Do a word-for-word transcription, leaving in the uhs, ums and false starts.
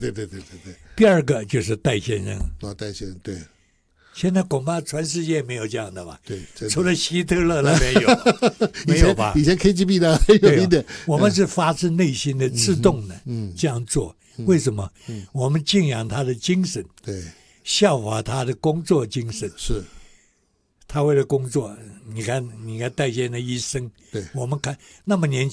对对对对对。 第二个就是戴先生， 啊，戴先生对。 现在恐怕全世界没有这样的吧？ 对， 除了希特勒那边有，没有吧？ 以前 K G B 的有一点、 啊，我们是发自内心的、自动的，嗯，这样做。嗯、为什么、嗯？我们敬仰他的精神， 对， 效法他的工作精神。 是， 他为了工作，你看，你看戴先生的一生， 对， 我们看那么年轻。